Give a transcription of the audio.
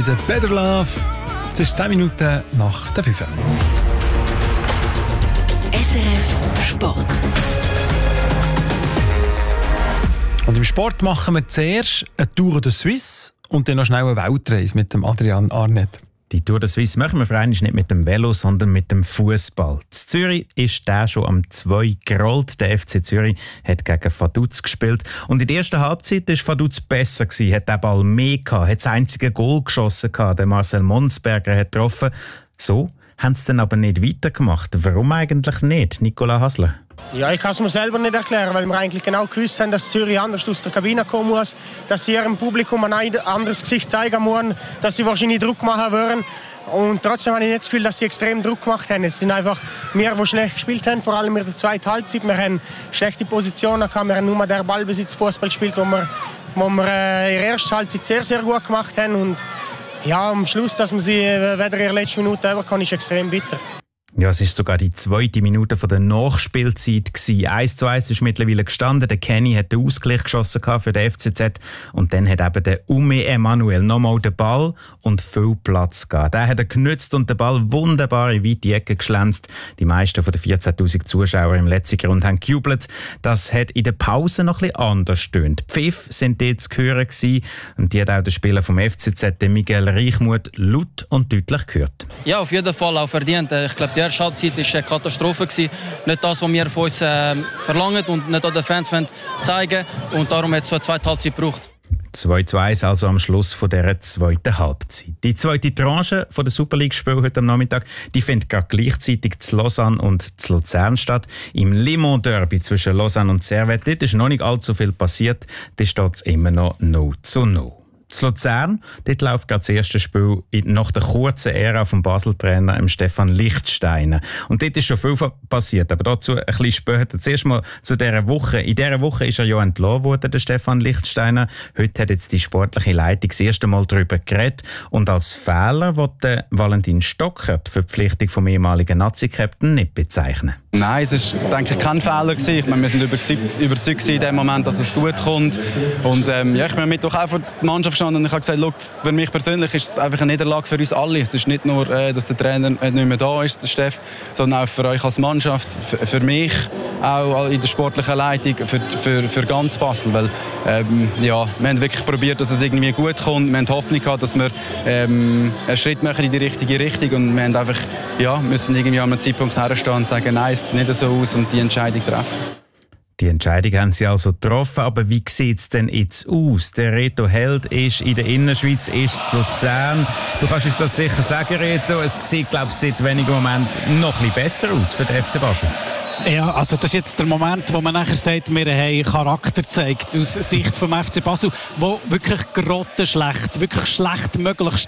mit Better Love. Es ist 10 Minuten nach der 5. SRF Sport. Und im Sport machen wir zuerst eine Tour de Suisse und dann noch schnell eine Weltreise mit dem Adrian Arnett. Die Tour de Suisse machen wir für einmal nicht mit dem Velo, sondern mit dem Fußball. In Zürich ist der schon am 2 gerollt. Der FC Zürich hat gegen Vaduz gespielt. Und in der ersten Halbzeit war Vaduz besser gewesen, hat den Ball mehr gehabt, hat das einzige Goal geschossen gehabt. Der Marcel Monsberger hat getroffen. So haben sie dann aber nicht weitergemacht. Warum eigentlich nicht, Nicola Hasler? Ja, ich kann es mir selber nicht erklären, weil wir eigentlich genau gewusst haben, dass Zürich anders aus der Kabine kommen muss, dass sie ihrem Publikum ein anderes Gesicht zeigen müssen, dass sie wahrscheinlich Druck machen würden. Und trotzdem habe ich nicht das Gefühl, dass sie extrem Druck gemacht haben. Es sind einfach wir, die schlecht gespielt haben, vor allem in der zweiten Halbzeit. Wir haben schlechte Positionen gehabt, wir haben nur der Ballbesitzfußball gespielt, wo wir in der ersten Halbzeit sehr, sehr gut gemacht haben. Und ja, am Schluss, dass man sie weder in der letzten Minute über kann, ist extrem bitter. Ja, es war sogar die 2. Minute der Nachspielzeit. 1:1 ist mittlerweile gestanden. Der Kenny hat den Ausgleich geschossen für den FCZ. Und dann hat eben der Ume Emanuel nochmal den Ball und viel Platz gehabt. Der hat er genützt und den Ball wunderbar in weite Ecke geschlänzt. Die meisten von den 14'000 Zuschauer im letzten Grund haben gejubelt. Das hat in der Pause noch etwas anders gestöhnt. Pfiff sind dort zu hören gewesen. Und die hat auch der Spieler vom FCZ, Miguel Reichmuth, laut und deutlich gehört. Ja, auf jeden Fall auch verdient. Ich glaube, die erste Halbzeit war eine Katastrophe. Nicht das, was wir von uns verlangen und nicht auch den Fans zeigen wollen. Und darum hat es so eine zweite Halbzeit gebraucht. 2:1 also am Schluss von dieser zweiten Halbzeit. Die zweite Tranche der Super League-Spiele heute am Nachmittag, die findet gerade gleichzeitig zu Lausanne und zu Luzern statt. Im Limon Derby zwischen Lausanne und Servette, dort ist noch nicht allzu viel passiert. Da steht es immer noch 0:0. In Luzern, dort läuft gerade das erste Spiel nach der kurzen Ära vom Basel-Trainer Stefan Lichtsteiner. Und dort ist schon viel passiert, aber dazu ein bisschen später. Zuerst mal zu dieser Woche. In dieser Woche ist er ja entlassen worden, der Stefan Lichtsteiner. Heute hat jetzt die sportliche Leitung das erste Mal darüber geredet. Und als Fehler wollte Valentin Stocker die Verpflichtung vom ehemaligen Nazi-Captain nicht bezeichnen. Nein, es ist, denke ich, kein Fehler gewesen. Ich meine, wir sind überzeugt in dem Moment, dass es gut kommt. Und ja, ich bin mit auch vor der Mannschaft gestanden und ich habe gesagt, schau, für mich persönlich ist es einfach eine Niederlage für uns alle. Es ist nicht nur, dass der Trainer nicht mehr da ist, der Steff, sondern auch für euch als Mannschaft, für mich, auch in der sportlichen Leitung, für ganz Basel. Weil ja, wir haben wirklich probiert, dass es irgendwie gut kommt. Wir haben Hoffnung gehabt, dass wir einen Schritt machen in die richtige Richtung. Und wir haben einfach, ja, müssen irgendwie an einem Zeitpunkt herstehen und sagen, nein, es sieht nicht so aus und die Entscheidung treffen. Die Entscheidung haben sie also getroffen, aber wie sieht es denn jetzt aus? Der Reto Held ist in der Innerschweiz, ist in Luzern. Du kannst uns das sicher sagen, Reto. Es sieht, glaube ich, seit wenigen Momenten noch ein bisschen besser aus für den FC Basel. Ja, also das ist jetzt der Moment, wo man nachher sagt, wir haben Charakter gezeigt aus Sicht vom FC Basel, wo wirklich grottenschlecht, wirklich schlecht möglichst